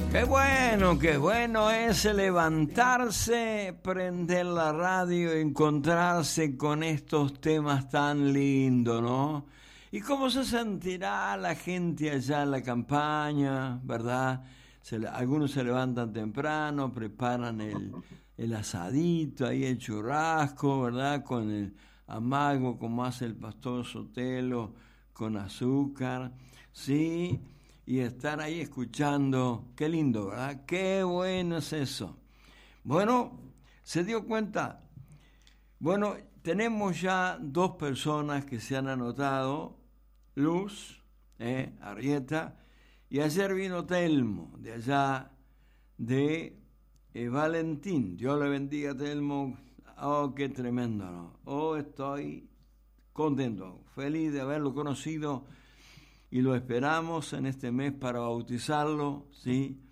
Qué bueno es levantarse, prender la radio, encontrarse con estos temas tan lindos, ¿no? ¿Y cómo se sentirá la gente allá en la campaña, verdad? Algunos se levantan temprano, preparan el asadito, ahí el churrasco, ¿verdad? Con el amago, como hace el pastor Sotelo, con azúcar, ¿sí? Y estar ahí escuchando, qué lindo, ¿verdad? Qué bueno es eso. Bueno, ¿se dio cuenta? Bueno, tenemos ya 2 personas que se han anotado, Luz, Arrieta, y ayer vino Telmo, de allá de Valentín. Dios le bendiga, Telmo. Oh, qué tremendo, ¿no? Oh, estoy contento, feliz de haberlo conocido. Y lo esperamos en este mes para bautizarlo, ¿sí?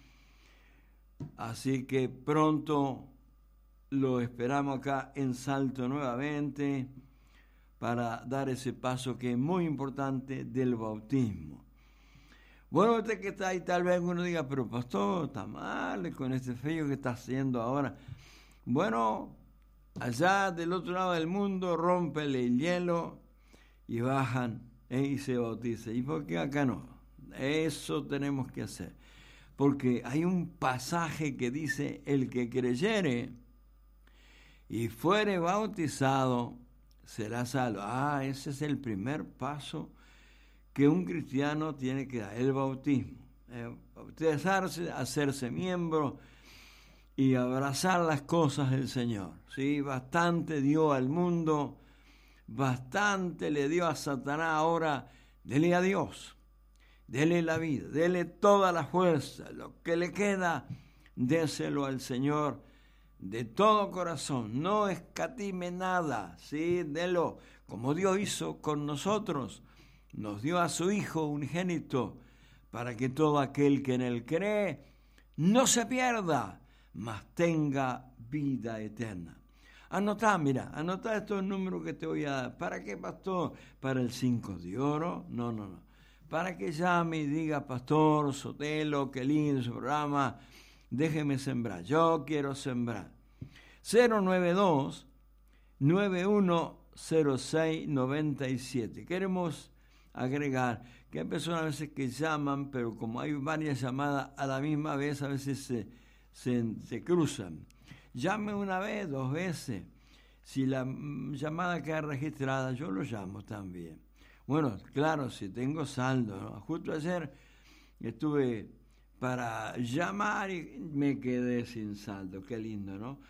Así que pronto lo esperamos acá en Salto nuevamente para dar ese paso que es muy importante del bautismo. Bueno, usted que está ahí, tal vez uno diga, pero pastor, está mal con este frío que está haciendo ahora. Bueno, allá del otro lado del mundo rompen el hielo y bajan. Y se bautiza. ¿Y por qué acá no? Eso tenemos que hacer. Porque hay un pasaje que dice, el que creyere y fuere bautizado, será salvo. Ese es el primer paso que un cristiano tiene que dar, el bautismo. Bautizarse, hacerse miembro y abrazar las cosas del Señor. ¿Sí? Bastante dio al mundo, bastante le dio a Satanás, ahora dele a Dios, dele la vida, dele toda la fuerza, lo que le queda, déselo al Señor de todo corazón, no escatime nada, ¿sí? Delo, como Dios hizo con nosotros, nos dio a su Hijo unigénito, para que todo aquel que en él cree no se pierda, mas tenga vida eterna. Anotá estos números que te voy a dar. ¿Para qué, pastor? ¿Para el 5 de oro? No. Para que llame y diga, pastor Sotelo, qué lindo su programa, déjeme sembrar. Yo quiero sembrar. 092-9106-97. Queremos agregar que hay personas a veces que llaman, pero como hay varias llamadas a la misma vez, a veces se cruzan. Llame una vez, 2 veces. Si la llamada queda registrada, yo lo llamo también. Bueno, claro, si tengo saldo, ¿no? Justo ayer estuve para llamar y me quedé sin saldo. Qué lindo, ¿no?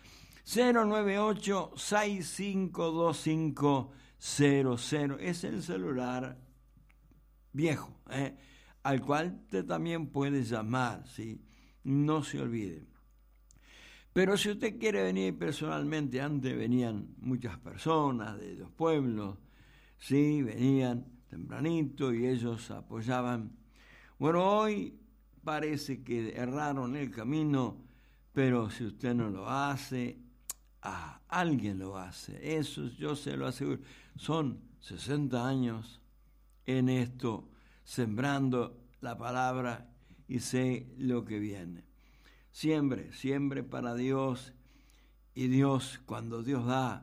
098-652500. Es el celular viejo, al cual usted también puede llamar, ¿sí? No se olvide. Pero si usted quiere venir personalmente, antes venían muchas personas de los pueblos, sí, venían tempranito y ellos apoyaban. Bueno, hoy parece que erraron el camino, pero si usted no lo hace, alguien lo hace. Eso yo se lo aseguro. Son 60 años en esto, sembrando la palabra y sé lo que viene. Siempre para Dios, y Dios, cuando Dios da,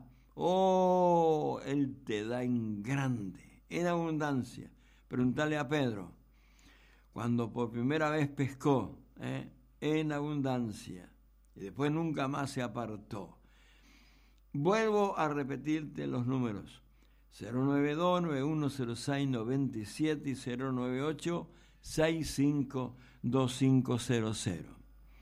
Él te da en grande, en abundancia. Preguntale a Pedro, cuando por primera vez pescó, en abundancia, y después nunca más se apartó. Vuelvo a repetirte los números, 092-9106-97 y 098-652500.